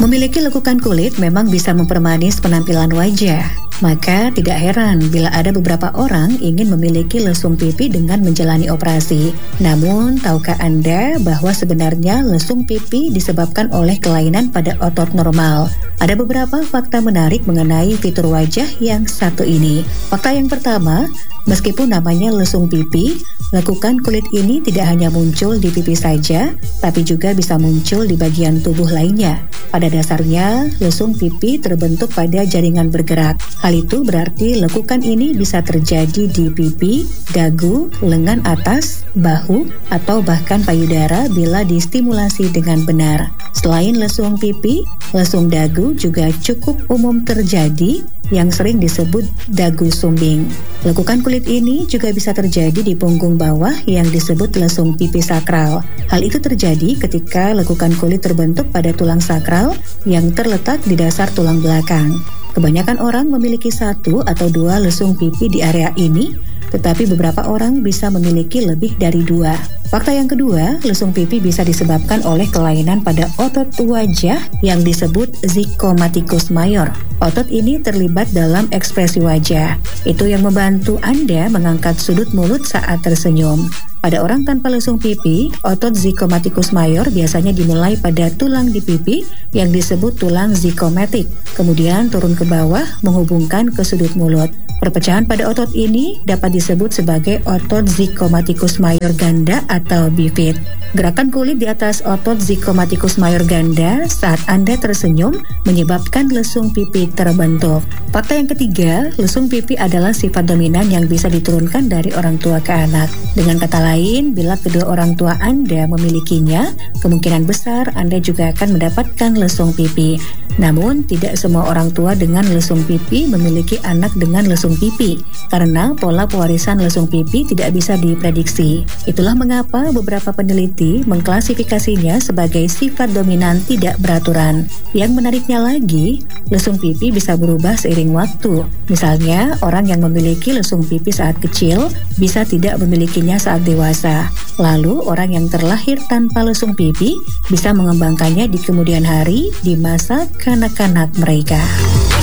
Memiliki lekukan kulit memang bisa mempermanis penampilan wajah. Maka tidak heran bila ada beberapa orang ingin memiliki lesung pipi dengan menjalani operasi. Namun, tahukah Anda bahwa sebenarnya lesung pipi disebabkan oleh kelainan pada otot normal? Ada beberapa fakta menarik mengenai fitur wajah yang satu ini. Fakta yang pertama, meskipun namanya lesung pipi, lekukan kulit ini tidak hanya muncul di pipi saja, tapi juga bisa muncul di bagian tubuh lainnya. Pada dasarnya, lesung pipi terbentuk pada jaringan bergerak. Hal itu berarti lekukan ini bisa terjadi di pipi, dagu, lengan atas, bahu, atau bahkan payudara bila distimulasi dengan benar. Selain lesung pipi, lesung dagu juga cukup umum terjadi yang sering disebut dagu sumbing. Lekukan kulit ini juga bisa terjadi di punggung bawah yang disebut lesung pipi sakral. Hal itu terjadi ketika lekukan kulit terbentuk pada tulang sakral yang terletak di dasar tulang belakang. Kebanyakan orang memiliki satu atau dua lesung pipi di area ini, tetapi beberapa orang bisa memiliki lebih dari dua. Fakta yang kedua, lesung pipi bisa disebabkan oleh kelainan pada otot wajah yang disebut zygomaticus major. Otot ini terlibat dalam ekspresi wajah. Itu yang membantu Anda mengangkat sudut mulut saat tersenyum. Pada orang tanpa lesung pipi, otot zygomaticus major biasanya dimulai pada tulang di pipi yang disebut tulang zygomatic, kemudian turun ke bawah menghubungkan ke sudut mulut. Perpecahan pada otot ini dapat disebut sebagai otot zygomaticus major ganda atau bifid. Gerakan kulit di atas otot zygomaticus major ganda saat Anda tersenyum menyebabkan lesung pipi terbentuk. Fakta yang ketiga, lesung pipi adalah sifat dominan yang bisa diturunkan dari orang tua ke anak. Dengan kata lain, bila kedua orang tua Anda memilikinya, kemungkinan besar Anda juga akan mendapatkan lesung pipi. Namun, tidak semua orang tua dengan lesung pipi memiliki anak dengan lesung pipi, karena pola pewarisan lesung pipi tidak bisa diprediksi. Itulah mengapa beberapa peneliti mengklasifikasinya sebagai sifat dominan tidak beraturan. Yang menariknya lagi, lesung pipi bisa berubah seiring waktu. Misalnya, orang yang memiliki lesung pipi saat kecil bisa tidak memilikinya saat dewasa. Lalu, orang yang terlahir tanpa lesung pipi bisa mengembangkannya di kemudian hari di masa kanak-kanak mereka.